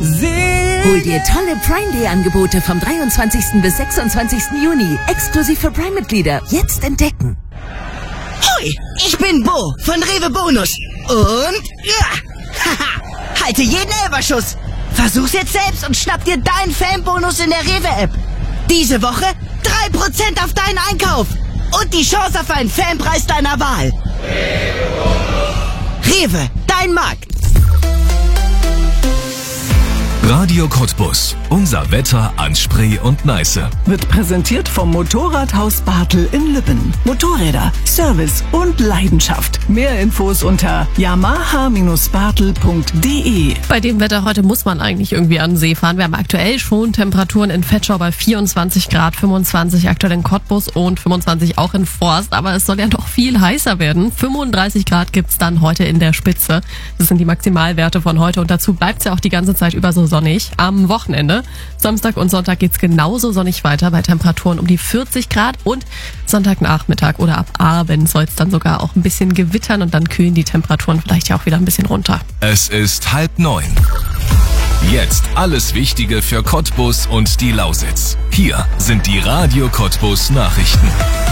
Hol dir tolle Prime Day Angebote vom 23. bis 26. Juni. Exklusiv für Prime-Mitglieder. Jetzt entdecken. Hoi, ich bin Bo von Rewe Bonus. Und haha, halte jeden Elberschuss. Versuch's jetzt selbst und schnapp dir deinen Fanbonus in der Rewe-App. Diese Woche 3% auf deinen Einkauf. Und die Chance auf einen Fanpreis deiner Wahl. Rewe, dein Markt. Radio Cottbus. Unser Wetter an Spree und Neiße. Wird präsentiert vom Motorradhaus Bartel in Lübben. Motorräder, Service und Leidenschaft. Mehr Infos unter yamaha-bartel.de. Bei dem Wetter heute muss man eigentlich irgendwie an den See fahren. Wir haben aktuell schon Temperaturen in Vetschau bei 24 Grad, 25 aktuell in Cottbus und 25 auch in Forst. Aber es soll ja noch viel heißer werden. 35 Grad gibt's dann heute in der Spitze. Das sind die Maximalwerte von heute und dazu bleibt's ja auch die ganze Zeit über so sonnig. Am Wochenende, Samstag und Sonntag geht's genauso sonnig weiter bei Temperaturen um die 40 Grad und Sonntagnachmittag oder ab Abend soll es dann sogar auch ein bisschen gewittern und dann kühlen die Temperaturen vielleicht ja auch wieder ein bisschen runter. Es ist 8:30. Jetzt alles Wichtige für Cottbus und die Lausitz. Hier sind die Radio Cottbus Nachrichten.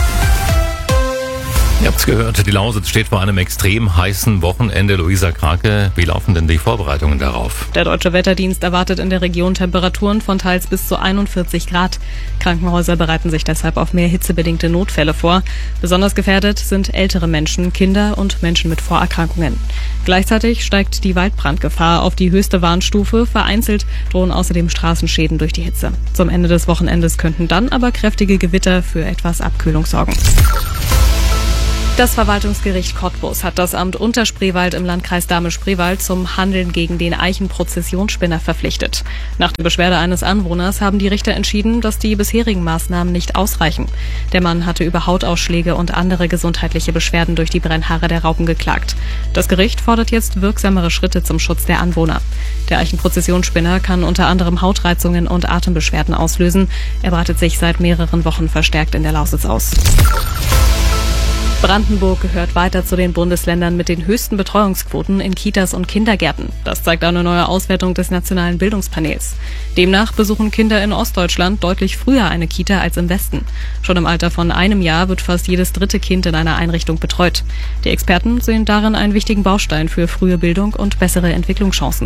Ihr habt's gehört, die Lausitz steht vor einem extrem heißen Wochenende. Luisa Krake, wie laufen denn die Vorbereitungen darauf? Der Deutsche Wetterdienst erwartet in der Region Temperaturen von teils bis zu 41 Grad. Krankenhäuser bereiten sich deshalb auf mehr hitzebedingte Notfälle vor. Besonders gefährdet sind ältere Menschen, Kinder und Menschen mit Vorerkrankungen. Gleichzeitig steigt die Waldbrandgefahr auf die höchste Warnstufe. Vereinzelt drohen außerdem Straßenschäden durch die Hitze. Zum Ende des Wochenendes könnten dann aber kräftige Gewitter für etwas Abkühlung sorgen. Das Verwaltungsgericht Cottbus hat das Amt Unterspreewald im Landkreis Dahme-Spreewald zum Handeln gegen den Eichenprozessionsspinner verpflichtet. Nach der Beschwerde eines Anwohners haben die Richter entschieden, dass die bisherigen Maßnahmen nicht ausreichen. Der Mann hatte über Hautausschläge und andere gesundheitliche Beschwerden durch die Brennhaare der Raupen geklagt. Das Gericht fordert jetzt wirksamere Schritte zum Schutz der Anwohner. Der Eichenprozessionsspinner kann unter anderem Hautreizungen und Atembeschwerden auslösen. Er breitet sich seit mehreren Wochen verstärkt in der Lausitz aus. Brandenburg gehört weiter zu den Bundesländern mit den höchsten Betreuungsquoten in Kitas und Kindergärten. Das zeigt eine neue Auswertung des Nationalen Bildungspanels. Demnach besuchen Kinder in Ostdeutschland deutlich früher eine Kita als im Westen. Schon im Alter von 1 Jahr wird fast jedes 3. Kind in einer Einrichtung betreut. Die Experten sehen darin einen wichtigen Baustein für frühe Bildung und bessere Entwicklungschancen.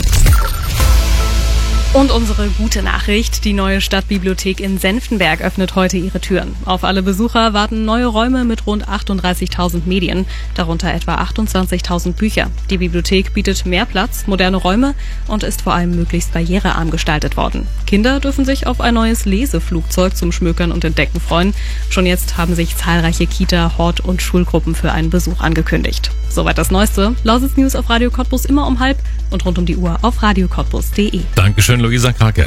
Und unsere gute Nachricht, die neue Stadtbibliothek in Senftenberg öffnet heute ihre Türen. Auf alle Besucher warten neue Räume mit rund 38.000 Medien, darunter etwa 28.000 Bücher. Die Bibliothek bietet mehr Platz, moderne Räume und ist vor allem möglichst barrierearm gestaltet worden. Kinder dürfen sich auf ein neues Leseflugzeug zum Schmökern und Entdecken freuen. Schon jetzt haben sich zahlreiche Kita-, Hort- und Schulgruppen für einen Besuch angekündigt. Soweit das Neueste. Lausitz News auf Radio Cottbus immer um 12:30 und rund um die Uhr auf radiocottbus.de. Dankeschön, Luisa Krake.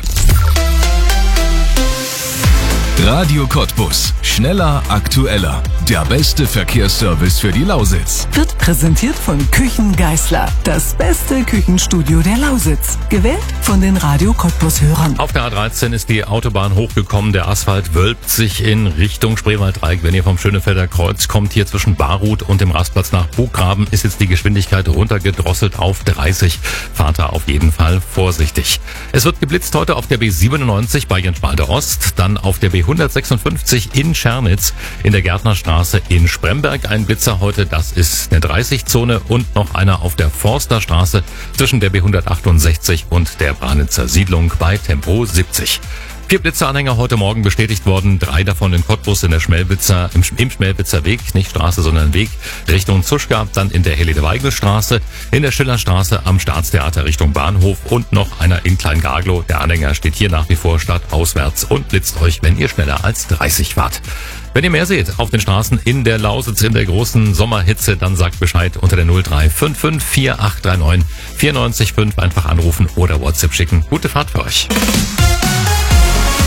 Radio Cottbus. Schneller, aktueller. Der beste Verkehrsservice für die Lausitz. Wird präsentiert von Küchen Geisler. Das beste Küchenstudio der Lausitz. Gewählt von den Radio Cottbus-Hörern. Auf der A13 ist die Autobahn hochgekommen. Der Asphalt wölbt sich in Richtung Spreewalddreieck. Wenn ihr vom Schönefelder Kreuz kommt, hier zwischen Barruth und dem Rastplatz nach Buchgraben, ist jetzt die Geschwindigkeit runtergedrosselt auf 30. Fahrt da auf jeden Fall vorsichtig. Es wird geblitzt heute auf der B97 bei Jensbalde Ost, dann auf der B156 in Schernitz, in der Gärtnerstraße in Spremberg ein Blitzer heute, das ist eine 30-Zone und noch einer auf der Forsterstraße zwischen der B168 und der Branitzer Siedlung bei Tempo 70. 4 Blitzeranhänger heute Morgen bestätigt worden, 3 davon in Cottbus in der im Schmelwitzer Weg, nicht Straße, sondern Weg, Richtung Zuschka, dann in der Helene-Weigel-Straße, in der Schillerstraße am Staatstheater Richtung Bahnhof und noch einer in Kleingaglow. Der Anhänger steht hier nach wie vor stadtauswärts und blitzt euch, wenn ihr schneller als 30 fahrt. Wenn ihr mehr seht auf den Straßen in der Lausitz in der großen Sommerhitze, dann sagt Bescheid unter der 0355 4839 94 5 einfach anrufen oder WhatsApp schicken. Gute Fahrt für euch. Die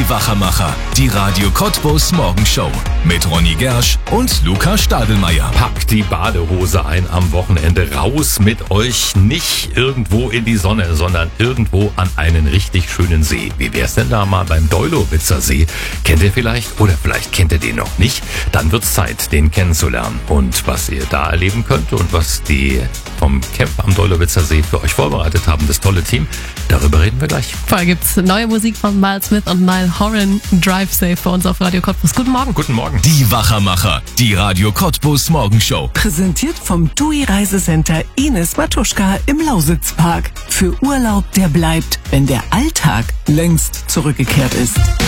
Die Wachermacher, die Radio Cottbus Morgenshow mit Ronny Gersch und Luca Stadelmeier. Packt die Badehose ein am Wochenende, raus mit euch, nicht irgendwo in die Sonne, sondern irgendwo an einen richtig schönen See. Wie wär's denn da mal beim Deulowitzer See? Kennt ihr vielleicht oder vielleicht kennt ihr den noch nicht? Dann wird's Zeit, den kennenzulernen. Und was ihr da erleben könnt und was die vom Camp am Deulowitzer See für euch vorbereitet haben, das tolle Team, darüber reden wir gleich. Vorher gibt's neue Musik von Miles Smith und Niall Horan, Drive Safe bei uns auf Radio Cottbus. Guten Morgen. Guten Morgen. Die Wachermacher, die Radio Cottbus Morgenshow. Präsentiert vom TUI Reisecenter Ines Matuschka im Lausitzpark. Für Urlaub, der bleibt, wenn der Alltag längst zurückgekehrt ist.